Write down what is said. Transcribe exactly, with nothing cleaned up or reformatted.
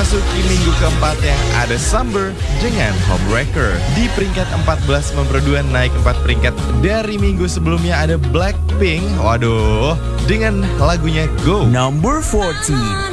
Memasuki minggu keempatnya ada Summer dengan Homewrecker. Di peringkat empat belas memperduan naik empat peringkat dari minggu sebelumnya ada Blackpink. Waduh, dengan lagunya Go. Number fourteen.